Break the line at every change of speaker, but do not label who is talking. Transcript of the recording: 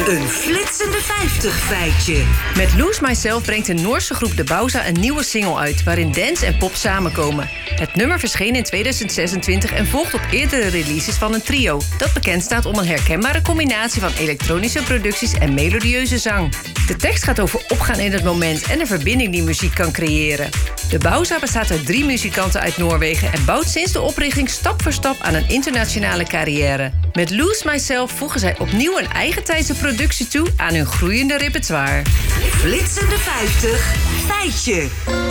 Een flitsende 50 feitje.
Met Lose Myself brengt de Noorse groep De Bauza een nieuwe single uit, waarin dance en pop samenkomen. Het nummer verscheen in 2026 en volgt op eerdere releases van een trio dat bekend staat om een herkenbare combinatie van elektronische producties en melodieuze zang. De tekst gaat over opgaan in het moment en de verbinding die muziek kan creëren. De Bauza bestaat uit 3 muzikanten uit Noorwegen en bouwt sinds de oprichting stap voor stap aan een internationale carrière. Met Lose Myself voegen zij opnieuw een eigentijdse productie toe aan hun groeiende repertoire.
Flitsende 50 feitje.